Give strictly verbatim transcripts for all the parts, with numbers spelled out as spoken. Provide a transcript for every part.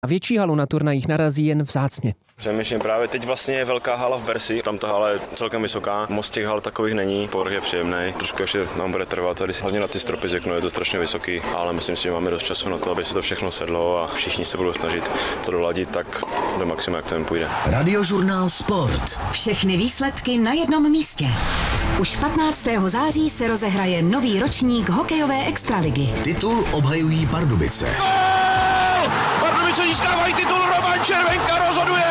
A větší halu na turnajích narazí jen vzácně. Přemýšlím právě teď vlastně je velká hala v Bersi, tam ta hala je celkem vysoká, moc těch hal takových není, povrch je příjemný, trošku ještě nám bude trvat, tady hlavně na ty stropy zvyknu, je to strašně vysoký, ale myslím si, že máme dost času na to, aby se to všechno sedlo a všichni se budou snažit to doladit tak do maxima, jak to jen půjde. Radiožurnál Sport. Všechny výsledky na jednom místě. Už patnáctého září se rozehraje nový ročník hokejové extraligy. Titul obhajují Pardubice. Gól! Pardubice získávají titul, Roman Červenka rozhoduje!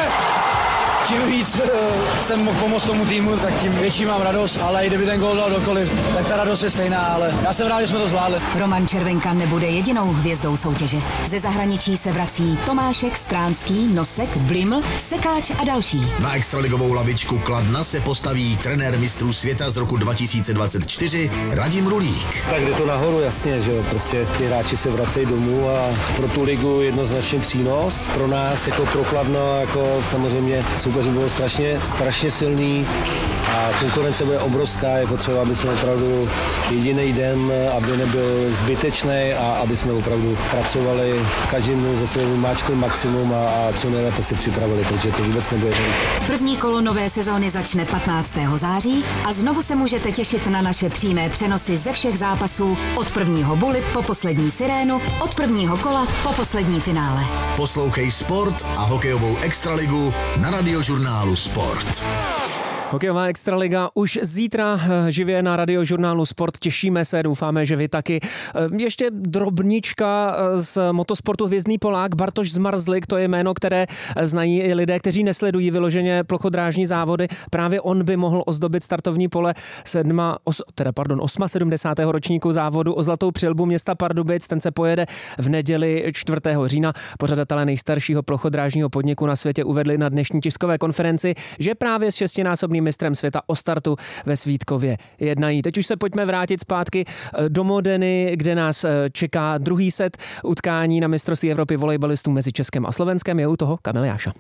Čím víc jsem mohl pomoct tomu týmu, tak tím větší mám radost, ale i kdyby ten gól dal dokoliv, tak ta radost je stejná, ale já jsem rád, že jsme to zvládli. Roman Červenka nebude jedinou hvězdou soutěže. Ze zahraničí se vrací Tomášek, Stránský, Nosek, Bliml, Sekáč a další. Na extraligovou lavičku Kladna se postaví trenér mistrů světa z roku dva tisíce dvacet čtyři Radim Rulík. Tak jde to nahoru, jasně, že jo, prostě ty hráči se vracejí domů a pro tu ligu jednoznačně přínos. Pro nás jako pro Kladno, jako samozřejmě soupeři bylo strašně, strašně silný a konkurence bude obrovská, je potřeba, aby jsme opravdu jediný den, aby nebyl zbytečný a aby jsme opravdu pracovali každým ze svým máčkem maximum a, a co nejlépe se připravili, protože to vůbec nebude ten. První kolo nové sezóny začne patnáctého září a znovu se můžete těšit na naše přímé přenosy ze všech zápasů od prvního bulit po poslední sirénu, od prvního kola po poslední finále. Poslouchej Sport a hokejovou extraligu na Radiožurnálu Sport. Hokejová extraliga už zítra živě na Radiožurnálu Sport. Těšíme se, doufáme, že vy taky. Ještě drobnička z motosportu Hvězdný Polák, Bartoš Zmarzlik, to je jméno, které znají i lidé, kteří nesledují vyloženě plochodrážní závody. Právě on by mohl ozdobit startovní pole sedma, os, teda pardon, sedmdesátého ročníku závodu o Zlatou přilbu města Pardubic. Ten se pojede v neděli čtvrtého října. Pořadatelé nejstaršího plochodrážního podniku na světě uvedli na dnešní tiskové konferenci, že právě s šestinásobným mistrem světa o startu ve Svítkově jednají. Teď už se pojďme vrátit zpátky do Modeny, kde nás čeká druhý set utkání na mistrovství Evropy volejbalistů mezi Českem a Slovenskem. Je u toho Kamil Jáša.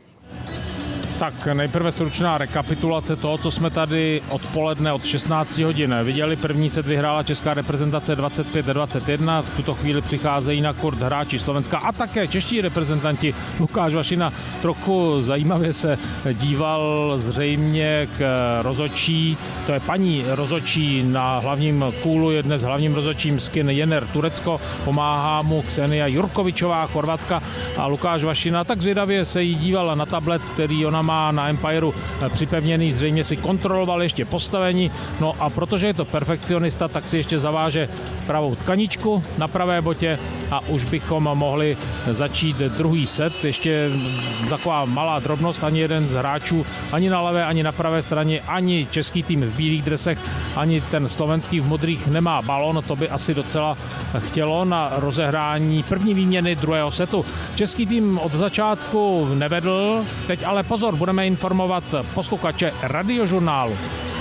Tak nejprve stručná rekapitulace toho, co jsme tady odpoledne od šestnáct hodin viděli. První set vyhrála česká reprezentace dvacet pět dvacet jedna. V tuto chvíli přicházejí na kurt hráči Slovenska a také čeští reprezentanti. Lukáš Vašina trochu zajímavě se díval zřejmě k rozhodčí. To je paní rozhodčí na hlavním kůlu, je dnes hlavním rozhodčím Skin Jener Turecko. Pomáhá mu Ksenia Jurkovičová, Chorvatka, a Lukáš Vašina tak zvědavě se jí díval na tablet, který ona má na Empireu připevněný, zřejmě si kontroloval ještě postavení, no a protože je to perfekcionista, tak si ještě zaváže pravou tkaničku na pravé botě a už bychom mohli začít druhý set. Ještě taková malá drobnost, ani jeden z hráčů, ani na levé, ani na pravé straně, ani český tým v bílých dresech, ani ten slovenský v modrých nemá balon, to by asi docela chtělo na rozehrání první výměny druhého setu. Český tým od začátku nevedl, teď ale pozor, budeme informovat posluchače Radiožurnálu.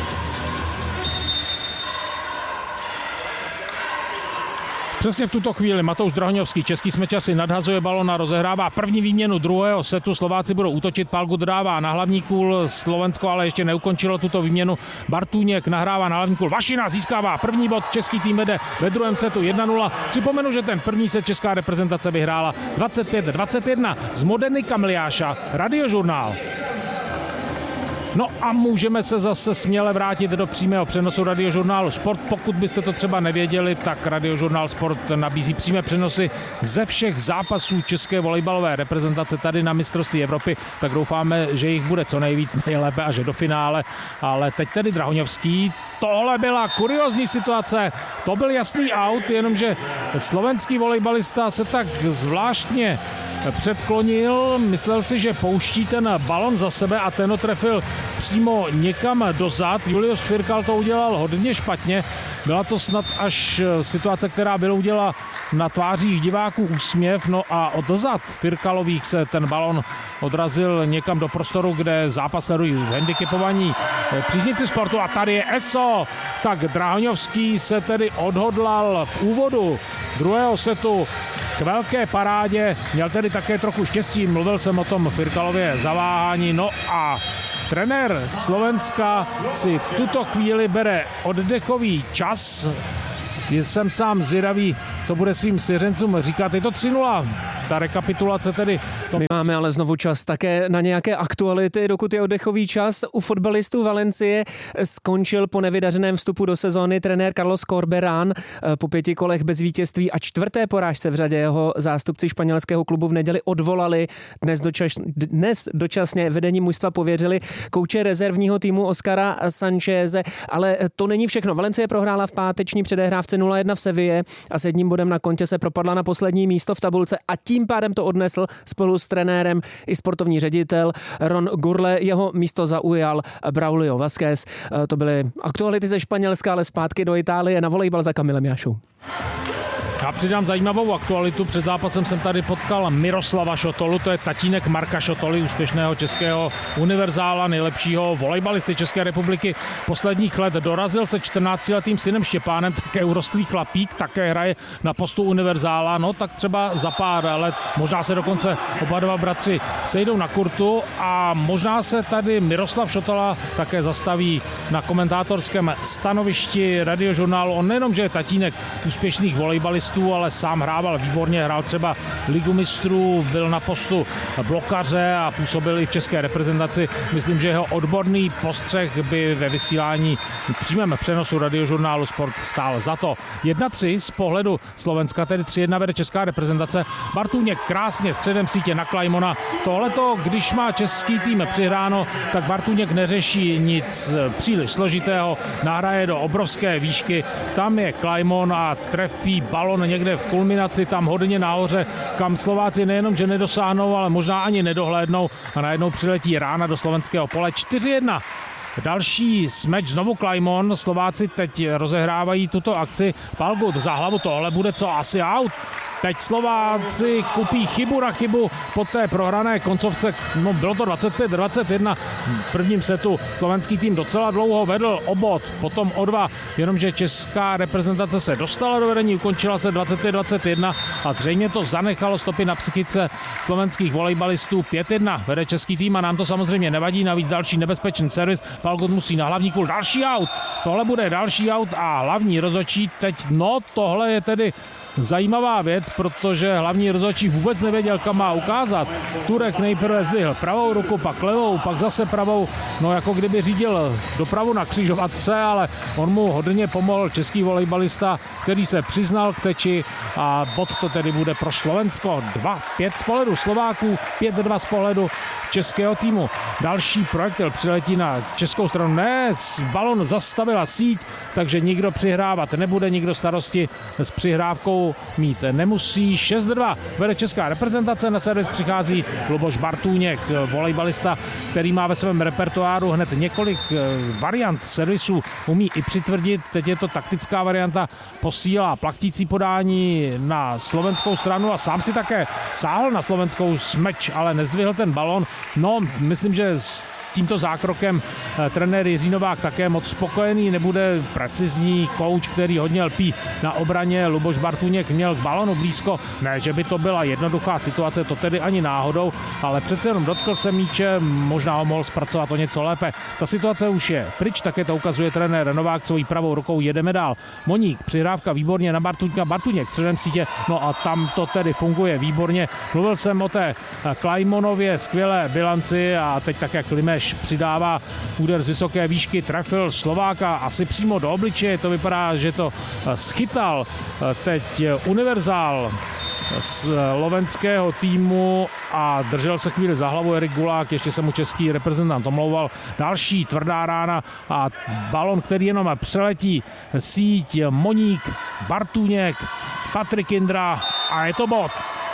Přesně v tuto chvíli Matouš Drahoňovský, český smečar, si nadhazuje balon a rozehrává první výměnu druhého setu. Slováci budou útočit, Palgu dodává na hlavní kůl, Slovensko ale ještě neukončilo tuto výměnu. Bartůněk nahrává na hlavní kůl, Vašina získává první bod, český tým vede ve druhém setu jedna nula. Připomenu, že ten první set česká reprezentace vyhrála dvacet pět dvacet jedna. Z Modeny Kamil Jáša, Radiožurnál. No a můžeme se zase směle vrátit do přímého přenosu Radiožurnálu Sport. Pokud byste to třeba nevěděli, tak Radiožurnál Sport nabízí přímé přenosy ze všech zápasů české volejbalové reprezentace tady na mistrovství Evropy, tak doufáme, že jich bude co nejvíc, nejlépe až do finále. Ale teď tedy Drahoňovský. Tohle byla kuriózní situace, to byl jasný aut, jenomže slovenský volejbalista se tak zvláštně předklonil, myslel si, že pouští ten balon za sebe a ten ho trefil přímo někam dozad. Julius Firkal to udělal hodně špatně. Byla to snad až situace, která vyloudila na tvářích diváků úsměv, no a od zad Firkalových se ten balon odrazil někam do prostoru, kde zápas sledují handicapovaní příznivci sportu a tady je Eso. Tak Drahoňovský se tedy odhodlal v úvodu druhého setu k velké parádě, měl tedy také trochu štěstí, mluvil jsem o tom Firkalově zaváhání, no a trenér Slovenska si v tuto chvíli bere oddechový čas. Jsem sám zvědavý, co bude svým svěřencům říkat. Je to tři nula. Ta rekapitulace tedy. To... My máme ale znovu čas také na nějaké aktuality, dokud je oddechový čas. U fotbalistů Valencie skončil po nevydařeném vstupu do sezóny trenér Carlos Corberán po pěti kolech bez vítězství a čtvrté porážce v řadě. Jeho zástupci španělského klubu v neděli odvolali. Dnes, dočas, dnes dočasně vedení mužstva pověřili kouče rezervního týmu Oscara Sancheze, ale to není všechno. Valencie prohrála v páteční předehrávce nula jedna v Seville a s jedním bodem na kontě se propadla na poslední místo v tabulce a tím pádem to odnesl spolu s trenérem i sportovní ředitel Ron Gurle. Jeho místo zaujal Braulio Vázquez. To byly aktuality ze Španělska, ale zpátky do Itálie na volejbal za Kamilem Jášou. Já přidám zajímavou aktualitu. Před zápasem jsem tady potkal Miroslava Šotolu, to je tatínek Marka Šotoly, úspěšného českého univerzála, nejlepšího volejbalisty České republiky posledních let. Dorazil se čtrnáctiletým synem Štěpánem, také urostlý chlapík, také hraje na postu univerzála. No tak třeba za pár let, možná se dokonce oba dva bratři sejdou na kurtu a možná se tady Miroslav Šotola také zastaví na komentátorském stanovišti Radiožurnálu. On nejenom, že je tatínek úspěšných volejbalistů, ale sám hrával výborně, hrál třeba Ligu mistrů, byl na postu blokaře a působil i v české reprezentaci. Myslím, že jeho odborný postřeh by ve vysílání v přímém přenosu Radiožurnálu Sport stál za to. jedna tři z pohledu Slovenska, tedy tři jedna vede česká reprezentace. Bartůněk krásně středem sítě na Klajmona. Tohleto, když má český tým přihráno, tak Bartůněk neřeší nic příliš složitého, nahraje do obrovské výšky. Tam je Klajmon a trefí balon někde v kulminaci, tam hodně nahoře, kam Slováci nejenom, že nedosáhnou, ale možná ani nedohlédnou a najednou přiletí rána do slovenského pole. čtyři jedna. Další smeč, znovu Klajmon, Slováci teď rozehrávají tuto akci. Palgut za hlavu, tohle bude co, asi out. Teď Slováci kupí chybu na chybu po té prohrané koncovce, no bylo to dvacet pět dvacet jedna v prvním setu. Slovenský tým docela dlouho vedl o bod, potom o dva, jenomže česká reprezentace se dostala do vedení, ukončila se dvacet pět dvacet jedna a zřejmě to zanechalo stopy na psychice slovenských volejbalistů. pět jedna vede český tým a nám to samozřejmě nevadí, navíc další nebezpečný servis. Falgot musí na hlavní kul, další out, tohle bude další out a hlavní rozhodčí teď, no tohle je tedy zajímavá věc, protože hlavní rozhodčí vůbec nevěděl, kam má ukázat. Turek nejprve zdvihl pravou ruku, pak levou, pak zase pravou, no jako kdyby řídil dopravu na křižovatce, ale on mu hodně pomohl český volejbalista, který se přiznal k teči a bod to tedy bude pro Slovensko. dva pět z pohledu Slováků, pět dva z pohledu českého týmu. Další projektil přiletí na českou stranu. Ne, balon zastavila síť, takže nikdo přihrávat nebude, nikdo starosti s přihrávkou mít nemusí. šest dva vede česká reprezentace, na servis přichází Luboš Bartůněk, volejbalista, který má ve svém repertoáru hned několik variant servisů, umí i přitvrdit, teď je to taktická varianta, posílá plachtící podání na slovenskou stranu a sám si také sáhl na slovenskou smeč, ale nezdvihl ten balon. No, myslím, že s tímto zákrokem trenér Jiří Novák také moc spokojený, nebude precizní kouč, který hodně lpí na obraně. Luboš Bartůněk měl k balonu blízko, ne, že by to byla jednoduchá situace, to tedy ani náhodou, ale přece jenom dotkl se míče, možná ho mohl zpracovat o něco lépe. Ta situace už je pryč, také to ukazuje trenér Novák svojí pravou rukou, jedeme dál. Moník, přihrávka výborně na Bartůňka, Bartůněk středem sítě, no a tam to tedy funguje výborně. Mluvil jsem o té Klajmonově skvělé bilanci a teď také Klimeš přidává úder z vysoké výšky, trefil Slováka asi přímo do obličeje, to vypadá, že to schytal teď univerzál slovenského týmu a držel se chvíli za hlavu Erik Gulák, ještě se mu český reprezentant omlouval. Další tvrdá rána a balon, který jenom přeletí síť, Moník, Bartůněk, Patrik Indra a je to bod.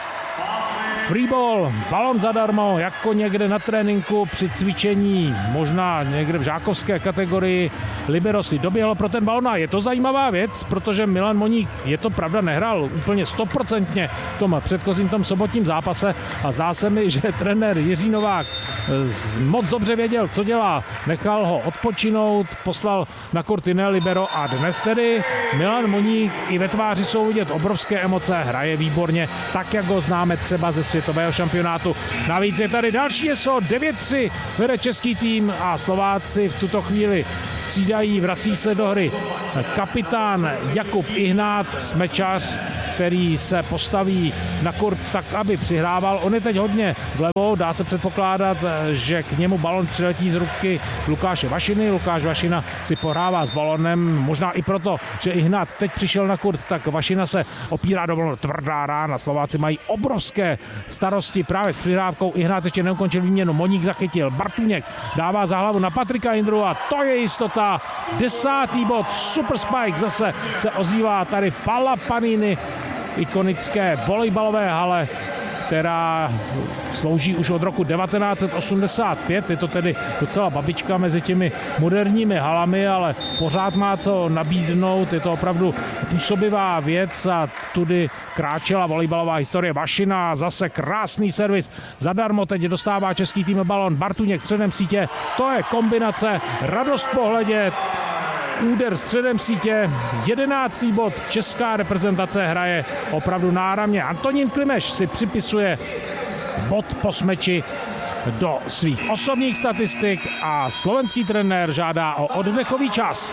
Freeball, balon zadarmo, jako někde na tréninku při cvičení, možná někde v žákovské kategorii. Libero si doběhlo pro ten balon a je to zajímavá věc, protože Milan Moník, je to pravda, nehrál úplně stoprocentně v tom předchozím tom sobotním zápase a zdá se mi, že trenér Jiří Novák moc dobře věděl, co dělá. Nechal ho odpočinout, poslal na kurt jiné libero a dnes tedy Milan Moník, i ve tváři jsou vidět obrovské emoce, hraje výborně, tak jak ho známe třeba ze světového šampionátu. Navíc je tady další E S O, devět tři vede český tým a Slováci v tuto chvíli střídají, vrací se do hry kapitán Jakub Ihnát, smečař, který se postaví na kurt tak, aby přihrával. On je teď hodně vlevo, dá se předpokládat, že k němu balon přiletí z ruky Lukáše Vašiny. Lukáš Vašina si pohrává s balonem, možná i proto, že Ihnat teď přišel na kurt, tak Vašina se opírá do balonu. Tvrdá rána, Slováci mají obrovské starosti právě s přihrávkou. Ihnat ještě neukončil výměnu, Moník zachytil, Bartuněk dává za hlavu na Patrika Indru a to je jistota. Desátý bod, Super Spike, zase se ozývá tady v Palla Panini, ikonické volejbalové hale, která slouží už od roku devatenáct set osmdesát pět. Je to tedy docela babička mezi těmi moderními halami, ale pořád má co nabídnout. Je to opravdu působivá věc a tudy kráčela volejbalová historie. Vašina, zase krásný servis. Zadarmo teď dostává český tým balon. Bartuněk středem sítě. To je kombinace, radost pohledět. Úder středem sítě, jedenáctý bod, česká reprezentace hraje opravdu náramně. Antonín Klimeš si připisuje bod po smeči do svých osobních statistik a slovenský trenér žádá o oddechový čas.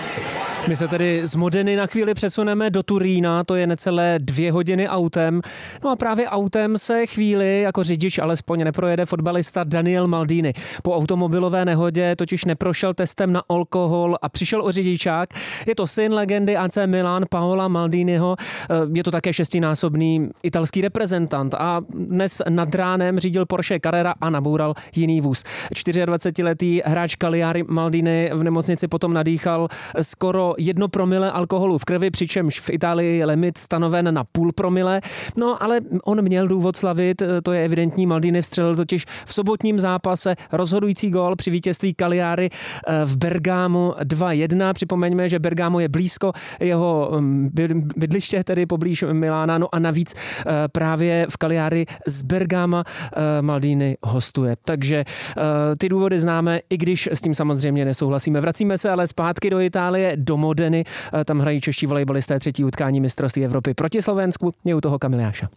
My se tedy z Modeny na chvíli přesuneme do Turína, to je necelé dvě hodiny autem. No a právě autem se chvíli jako řidič alespoň neprojede fotbalista Daniel Maldini. Po automobilové nehodě totiž neprošel testem na alkohol a přišel o řidičák. Je to syn legendy A C Milan Paola Maldiniho, je to také šestinásobný italský reprezentant a dnes nad ránem řídil Porsche Carrera a naboural jiný vůz. dvacetčtyřletý hráč Cagliari Maldini v nemocnici potom nadýchal skoro jedno promile alkoholu v krvi, přičemž v Itálii je limit stanoven na půl promile. No ale on měl důvod slavit, to je evidentní. Maldini vstřelil totiž v sobotním zápase rozhodující gól při vítězství Cagliari v Bergamu dva jedna. Připomeňme, že Bergamo je blízko jeho bydliště, tedy poblíž Milána. No a navíc právě v Cagliari z Bergama Maldini hostuje. Takže ty důvody známe, i když s tím samozřejmě nesouhlasíme. Vracíme se ale zpátky do Itálie, do Modeny. Tam hrají čeští volejbalisté třetí utkání mistrovství Evropy proti Slovensku. Je u toho Kamil Jáša.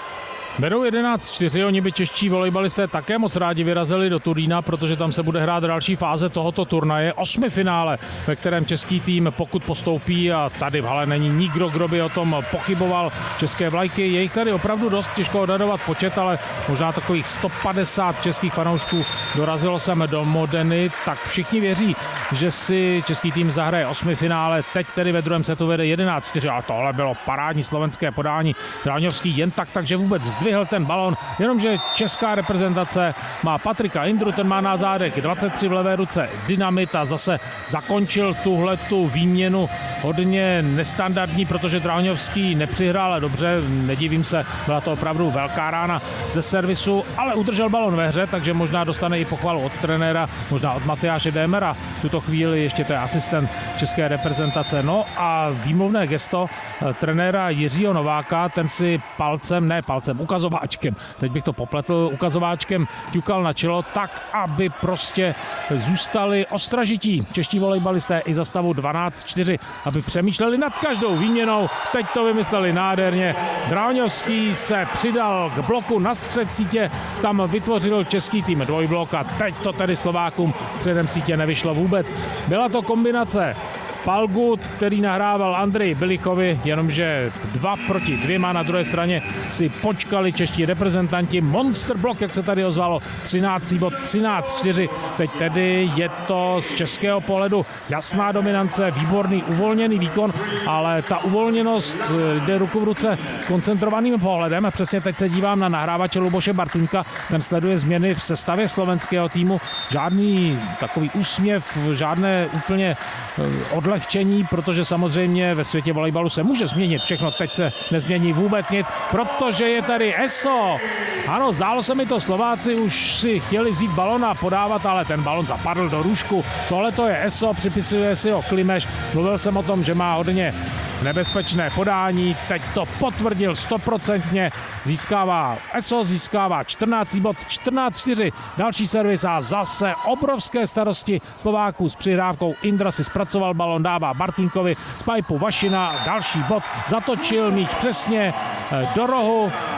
Vedou jedenáct čtyři, oni by čeští volejbalisté také moc rádi vyrazili do Turína, protože tam se bude hrát další fáze tohoto turnaje, osmifinále, ve kterém český tým, pokud postoupí, a tady v hale není nikdo, kdo by o tom pochyboval, české vlajky, je jich tady opravdu dost, těžko odhadovat počet, ale možná takových sto padesát českých fanoušků dorazilo sem do Modeny, tak všichni věří, že si český tým zahraje osmifinále, teď tedy ve druhém setu vede jedenáct čtyři, a tohle bylo parádní slovenské podání, Dráňovský jen tak, takže vůbec zdvihl ten balon, jenomže česká reprezentace má Patrika Indru, ten má na zádech dvacet tři v levé ruce dynamit a zase zakončil tuhletu výměnu hodně nestandardní, protože Dráňovský nepřihrál, ale dobře, nedivím se, byla to opravdu velká rána ze servisu, ale udržel balon ve hře, takže možná dostane i pochvalu od trenéra, možná od Matyáše Démera, v tuto chvíli ještě to je asistent české reprezentace. No a výmluvné gesto trenéra Jiřího Nováka, ten si palcem, ne palcem, ukazováčkem, teď bych to popletl, ukazováčkem ťukal na čelo tak, aby prostě zůstali ostražití čeští volejbalisté i za stavu dvanáct čtyři, aby přemýšleli nad každou výměnou. Teď to vymysleli nádherně. Dráňovský se přidal k bloku na střed sítě, tam vytvořil český tým dvojblok a teď to tedy Slovákům středem sítě nevyšlo vůbec. Byla to kombinace Palgut, který nahrával Andreji Bilichovi, jenomže dva proti dvěma na druhé straně si počkali čeští reprezentanti. Monster blok, jak se tady ozvalo, třináctý bod, třináct čtyři. Teď tedy je to z českého pohledu jasná dominance, výborný uvolněný výkon, ale ta uvolněnost jde ruku v ruce s koncentrovaným pohledem. Přesně teď se dívám na nahrávače Luboše Bartuňka, ten sleduje změny v sestavě slovenského týmu. Žádný takový úsměv, žádné úplně odlehčení, protože samozřejmě ve světě volejbalu se může změnit všechno, teď se nezmění vůbec nic, protože je tady Eso. Ano, zdálo se mi to, Slováci už si chtěli vzít balon a podávat, ale ten balon zapadl do růžku. Tohle to je Eso, připisuje si ho Klimeš. Mluvil jsem o tom, že má hodně nebezpečné podání, teď to potvrdil stoprocentně, získává Eso, získává čtrnáctý bod, čtrnáct čtyři, další servis a zase obrovské starosti Slováků s přihrávkou. Indra si zpracoval balon, dává Bartuňkovi, z pajpu Vašina, další bod, zatočil míč přesně do rohu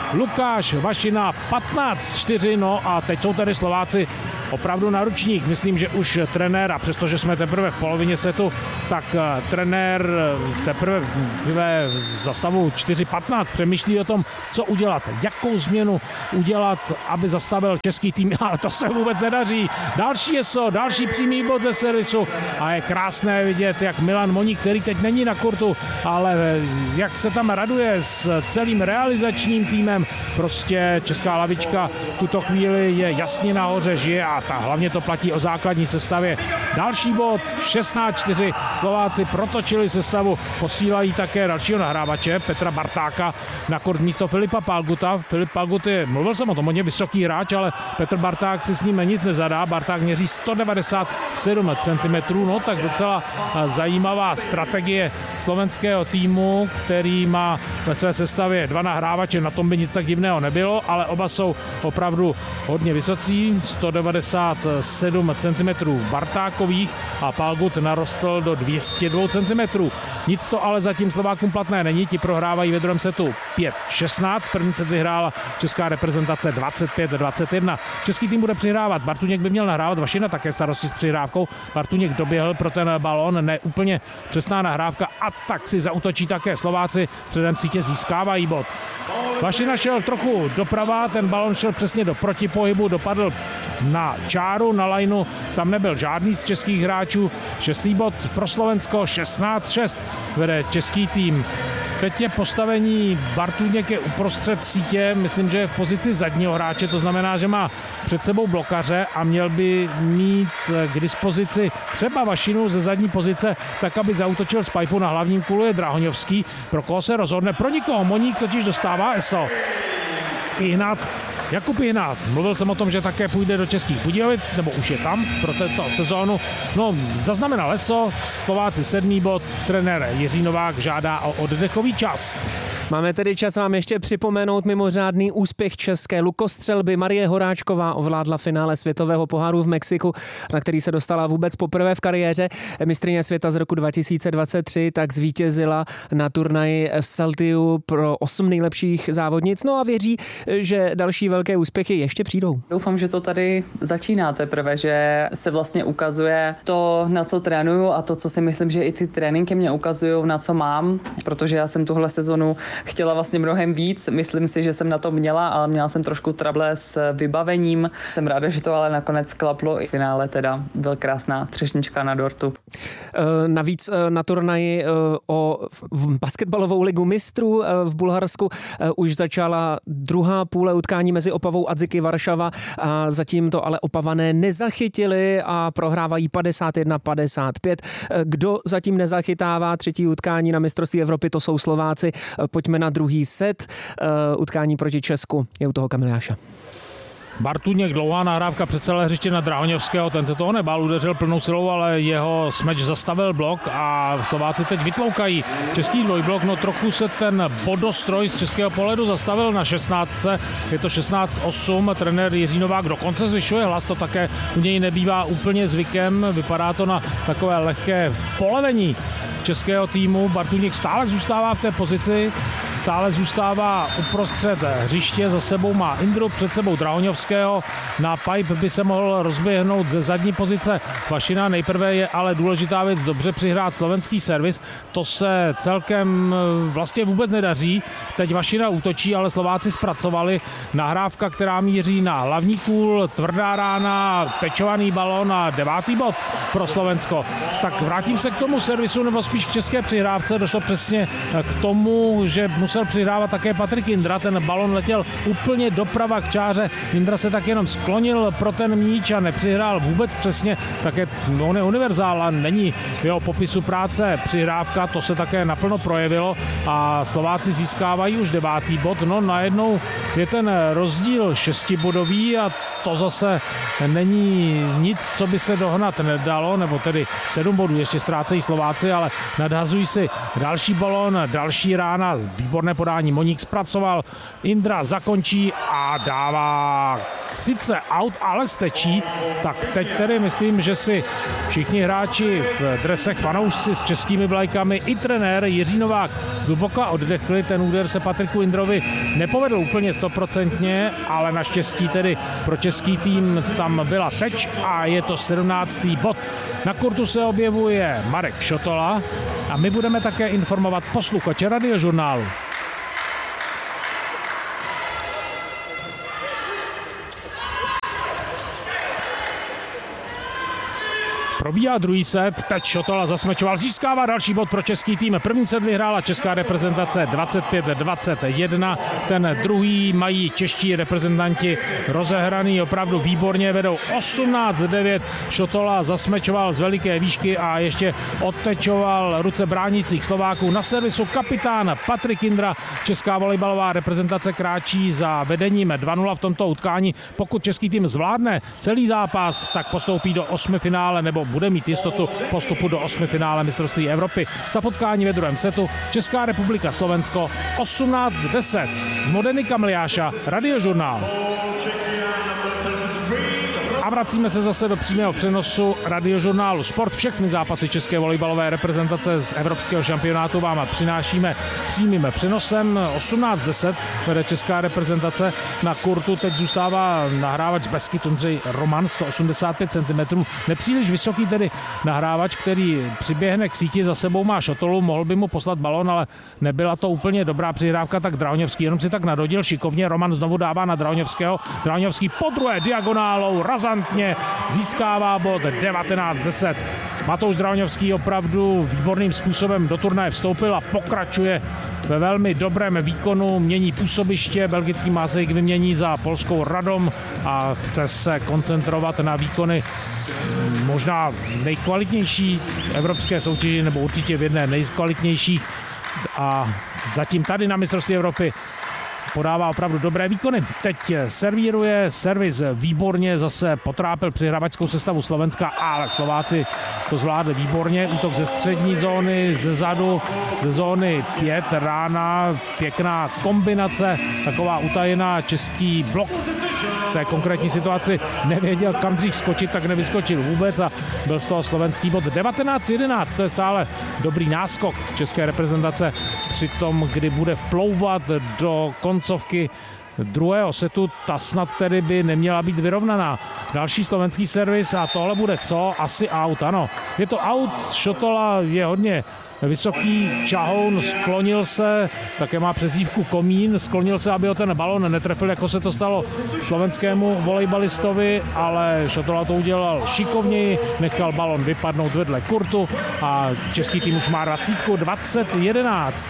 Lukáš Vašina patnáct čtyři, no a teď jsou tady Slováci opravdu na ručník. Myslím, že už trenér, a přestože jsme teprve v polovině setu, tak trenér teprve za stavu čtyři patnáct přemýšlí o tom, co udělat, jakou změnu udělat, aby zastavil český tým, ale to se vůbec nedaří. Další eso, další přímý bod ze servisu a je krásné vidět, jak Milan Moník, který teď není na kurtu, ale jak se tam raduje s celým realizačním týmem. Prostě česká lavička v tuto chvíli je jasně nahoře, žije a ta, hlavně to platí o základní sestavě. Další bod, šestnáct čtyři, Slováci protočili sestavu, posílají také dalšího nahrávače, Petra Bartáka na kurt místo Filipa Palguta. Filip Palgut je, mluvil jsem o tom, hodně vysoký hráč, ale Petr Barták si s ním nic nezadá. Barták měří sto devadesát sedm centimetrů, no tak docela zajímavá strategie slovenského týmu, který má ve své sestavě dva nahrávače, na tom by nic tak divného nebylo, ale oba jsou opravdu hodně vysocí, sto devadesát sedm centimetrů Bartákových a Palgut narostl do dvě stě dva centimetrů. Nic to ale zatím Slovákům platné není, ti prohrávají ve druhém setu pět šestnáct, první set vyhrála česká reprezentace dvacet pět dvacet jedna. Český tým bude přihrávat, Bartuněk by měl nahrávat, Vašina také starosti s přihrávkou, Bartuněk doběhl pro ten balón, ne úplně přesná nahrávka a tak si zaútočí také Slováci, středem sítě získávají bod. Vašina šel trochu doprava, ten balon šel přesně do protipohybu, dopadl na čáru, na lajnu, tam nebyl žádný z českých hráčů. Šestý bod pro Slovensko, šestnáct šest vede český tým. Teď je postavení Bartuněk je uprostřed sítě, myslím, že je v pozici zadního hráče, to znamená, že má před sebou blokaře a měl by mít k dispozici třeba Vašinu ze zadní pozice, tak aby zaútočil z pajpu. Na hlavním kůlu je Drahoňovský, pro koho se rozhodne, pro nikoho. Moník totiž dostává eso. Ihnat, Jakub Ihnat, mluvil jsem o tom, že také půjde do Českých Budějovic, nebo už je tam pro této sezónu. No, zaznamenal eso, Slováci sedmý bod, trenér Jiří Novák žádá o oddechový čas. Máme tedy čas vám ještě připomenout mimořádný úspěch české lukostřelby. Marie Horáčková ovládla finále světového poháru v Mexiku, na který se dostala vůbec poprvé v kariéře. Mistryně světa z roku dva tisíce dvacet tři tak zvítězila na turnaji v Saltiu pro osm nejlepších závodnic. No a věří, že další velké úspěchy ještě přijdou. Doufám, že to tady začíná teprve, že se vlastně ukazuje to, na co trénuju a to, co si myslím, že i ty tréninky mě ukazují, na co mám, protože já jsem tuhle sezonu chtěla vlastně mnohem víc. Myslím si, že jsem na to měla, ale měla jsem trošku trable s vybavením. Jsem ráda, že to ale nakonec klaplo. I v finále teda byl krásná třešnička na dortu. Navíc na turnaji o basketbalovou ligu mistrů v Bulharsku už začala druhá půle utkání mezi Opavou a Dziky Varšava. A zatím to ale Opavané nezachytili a prohrávají padesát jedna padesát pět. Kdo zatím nezachytává třetí utkání na mistrovství Evropy, to jsou Slováci. Pojďme na druhý set. Utkání proti Česku je u toho Kamil Jáša. Bartuněk, dlouhá nahrávka před celé hřiště na Drahoňovského, ten se toho nebál, udeřil plnou silou, ale jeho smeč zastavil blok a Slováci teď vytloukají český dvojblok, no trochu se ten bodostroj z českého pohledu zastavil na šestnáctce, je to šestnáct osm, trenér Jiří Novák dokonce zvyšuje hlas, to také u něj nebývá úplně zvykem, vypadá to na takové lehké polevení českého týmu. Bartuněk stále zůstává v té pozici, stále zůstává uprostřed hřiště, za sebou má Indru, před sebou Drahoňovského, na pipe by se mohl rozběhnout ze zadní pozice Vašina, nejprve je ale důležitá věc dobře přihrát slovenský servis, to se celkem vlastně vůbec nedaří, teď Vašina útočí, ale Slováci zpracovali, nahrávka, která míří na hlavní kůl, tvrdá rána, tečovaný balón a devátý bod pro Slovensko. Tak vrátím se k tomu servisu, nebo spíš k české přihrávce, došlo přesně k tomu, že musel přihrávat také Patrik Indra, ten balon letěl úplně doprava k čáře, Indra se tak jenom sklonil pro ten míč a nepřihrál vůbec přesně, také on je univerzál a není v jeho popisu práce přihrávka, to se také naplno projevilo a Slováci získávají už devátý bod, no najednou je ten rozdíl šestibodový a to zase není nic, co by se dohnat nedalo, nebo tedy sedm bodů ještě ztrácejí Slováci, ale nadhazují si další balón, další rána, výborné podání, Moník zpracoval, Indra zakončí a dává sice out, ale stečí, tak teď tedy myslím, že si všichni hráči v dresech, fanoušci s českými vlajkami i trenér Jiří Novák zhluboka oddechli. Ten úder se Patriku Indrovi nepovedl úplně stoprocentně, ale naštěstí tedy pro český tým tam byla teč a je to sedmnáctý bod. Na kurtu se objevuje Marek Šotola a my budeme také informovat posluchače Radiožurnálu. Probíhá druhý set, teď Šotola zasmečoval, získává další bod pro český tým. První set vyhrála česká reprezentace dvacet pět dvacet jedna, ten druhý mají čeští reprezentanti rozehraný opravdu výborně, vedou osmnáct devět. Šotola zasmečoval z veliké výšky a ještě odtečoval ruce bránících Slováků. Na servisu kapitán Patrik Indra. Česká volejbalová reprezentace kráčí za vedením dva nula v tomto utkání. Pokud český tým zvládne celý zápas, tak postoupí do osmifinále nebo bude mít jistotu postupu do osmifinále mistrovství Evropy. Stav utkání ve druhém setu Česká republika Slovensko osmnáct deset. Z Modeny Kamliáša, Radiožurnál. A vracíme se zase do přímého přenosu Radiožurnálu Sport. Všechny zápasy české volejbalové reprezentace z evropského šampionátu vám přinášíme přímým přenosem. osmnáct deset vede česká reprezentace. Na kurtu teď zůstává nahrávač z Beskyt Ondřej Roman, sto osmdesát pět centimetrů. Nepříliš vysoký tedy nahrávač, který přiběhne k síti, za sebou má Šotolu, mohl by mu poslat balon, ale nebyla to úplně dobrá přihrávka, tak Drahoňovský jenom si tak nadhodil šikovně. Roman znovu dává na Drahoňovského. Drahoňovský podruhé diagonálou razantně získává bod devatenáct deset. Matouš Drahoňovský opravdu výborným způsobem do turnaje vstoupil a pokračuje ve velmi dobrém výkonu, mění působiště, belgický Mazejk vymění za polskou Radom a chce se koncentrovat na výkony možná nejkvalitnější evropské soutěži, nebo určitě v jedné nejkvalitnějších, a zatím tady na mistrovství Evropy podává opravdu dobré výkony. Teď servíruje, servis výborně, zase potrápil přihrávačskou sestavu Slovenska, ale Slováci to zvládli výborně. Útok ze střední zóny, ze zadu, ze zóny pět, rána, pěkná kombinace, taková utajená, český blok v té konkrétní situaci nevěděl, kam dřív skočit, tak nevyskočil vůbec a byl z toho slovenský bod devatenáct jedenáct. To je stále dobrý náskok české reprezentace při tom, kdy bude vplouvat do koncovky druhého setu. Ta snad tedy by neměla být vyrovnaná. Další slovenský servis a tohle bude co? Asi out, ano. Je to out, Šotola je hodně vysoký čahoun, sklonil se, také má přezdívku Komín, sklonil se, aby ho ten balon netrefil, jako se to stalo slovenskému volejbalistovi, ale Šotola to udělal šikovněji, nechal balon vypadnout vedle kurtu a český tým už má dvacítku dvacet jedenáct.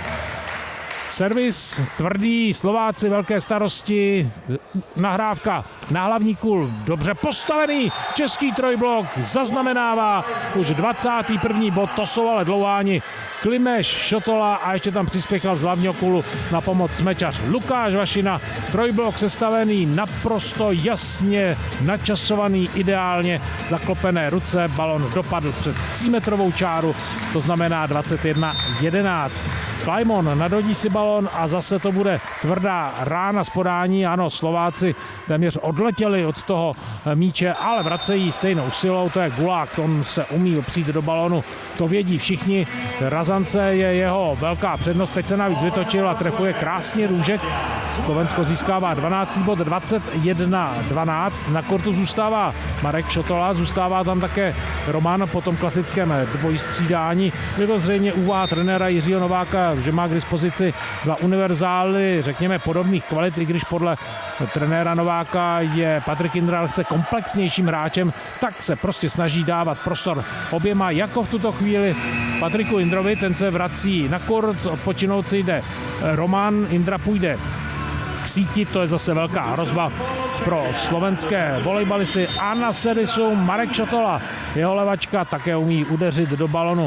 Servis tvrdý, Slováci velké starosti, nahrávka na hlavní kul, dobře postavený, český trojblok zaznamenává už dvacátý první bod, to jsou ale dlouháni Klimeš, Šotola a ještě tam přispěchal z hlavního kulu na pomoc smečař Lukáš Vašina. Trojblok sestavený, naprosto jasně načasovaný, ideálně zaklopené ruce, balon dopadl před třímetrovou čáru, to znamená dvacet jedna jedenáct. Klajmon nadhodí si balon a zase to bude tvrdá rána z podání. Ano, Slováci téměř odletěli od toho míče, ale vracejí stejnou silou. To je Gulák, on se umí opřít do balonu, to vědí všichni. Razance je jeho velká přednost, teď se navíc vytočil a trefuje krásně Růžek. Slovensko získává dvanáctý bod, dvacet jedna dvanáct. Na kortu zůstává Marek Šotola, zůstává tam také Roman po tom klasickém dvojstřídání. Je to zřejmě úvaha trenéra Jiřího Nováka, že má k dispozici dva univerzály, řekněme podobných kvalit, i když podle trenéra Nováka je Patrik Indra lehce komplexnějším hráčem, tak se prostě snaží dávat prostor oběma, jako v tuto chvíli Patriku Indrovi, ten se vrací na kort, odpočinout si jde Roman, Indra půjde k síti, to je zase velká hrozba pro slovenské volejbalisty. A na servisu Marek Šotola, jeho levačka také umí udeřit do balonu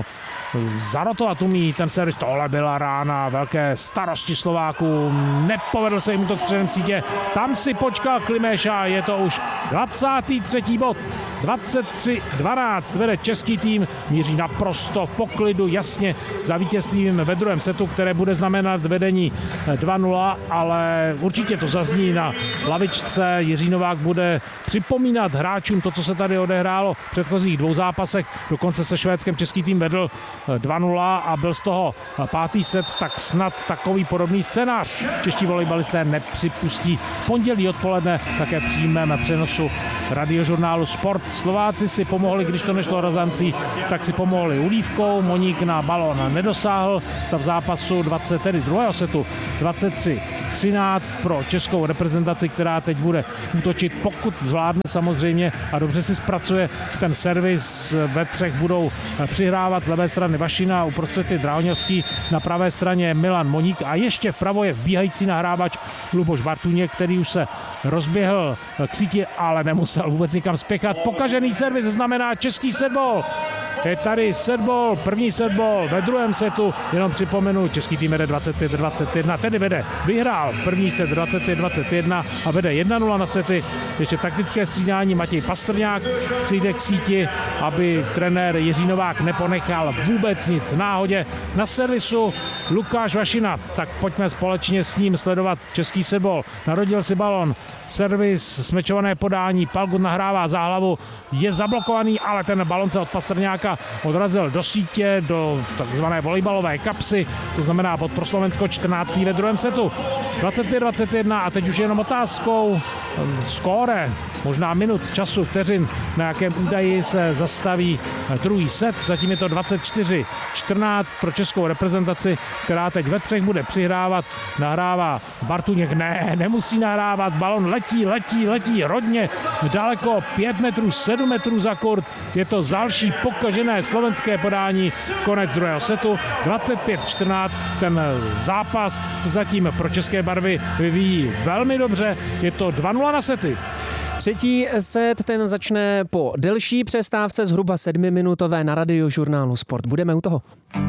zarotovat umí ten servis. Tohle byla rána, velké starosti Slováků. Nepovedl se jim to středem sítě. Tam si počkal Klimeš a je to už dvacátý třetí bod. dvacet tři dvanáct vede český tým, míří naprosto v poklidu, jasně za vítězstvím ve druhém setu, které bude znamenat vedení dva nula, ale určitě to zazní na lavičce. Jiří Novák bude připomínat hráčům to, co se tady odehrálo v předchozích dvou zápasech. Dokonce se Švédskem český tým vedl dva nula a byl z toho pátý set, tak snad takový podobný scénář čeští volejbalisté nepřipustí. V pondělí odpoledne také přímém přenosu radiožurnálu Sport. Slováci si pomohli, když to nešlo razancí, tak si pomohli ulívkou. Moník na balón nedosáhl. Stav zápasu dvacet, tedy druhého setu dvacet tři třináct pro českou reprezentaci, která teď bude útočit, pokud zvládne samozřejmě a dobře si zpracuje ten servis. Ve třech budou přihrávat z levé strany Vašina, uprostřed je Drahoňovský, na pravé straně Milan Moník a ještě vpravo je vbíhající nahrávač Luboš Bartuněk, který už se rozběhl k síti, ale nemusel vůbec nikam spěchat. Pokažený servis znamená český setball. Je tady setball, první setball ve druhém setu, jenom připomenu, český tým vede dvacet pět dvacet jedna, tedy vede, vyhrál první set dvacet pět dvacet jedna a vede jedna nula na sety. Ještě taktické střídání, Matěj Pastrňák přijde k síti, aby trenér Jiří Novák neponechal vůbec nic náhodě. Na servisu Lukáš Vašina, tak pojďme společně s ním sledovat český setball. Narodil si balon, servis, smečované podání, Palgut nahrává za hlavu, je zablokovaný, ale ten balon se od Pastrňáka odrazil do sítě, do takzvané volejbalové kapsy, to znamená bod pro Slovensko čtrnáctý ve druhém setu. dvacet pět dvacet jedna a teď už jenom otázkou skóre, možná minut, času, vteřin, na jakém údaji se zastaví druhý set. Zatím je to dvacet čtyři čtrnáct pro českou reprezentaci, která teď ve třech bude přihrávat. Nahrává Bartuněk, ne, nemusí nahrávat, balon letí, letí, letí hodně daleko, pět metrů, sedm metrů za kurt. Je to další pokažené slovenské podání, konec druhého setu, dvacet pět čtrnáct. Ten zápas se zatím pro české barvy vyvíjí velmi dobře, je to dva nula na sety. Třetí set, ten začne po delší přestávce, zhruba sedmiminutové na radiožurnálu Sport. Budeme u toho.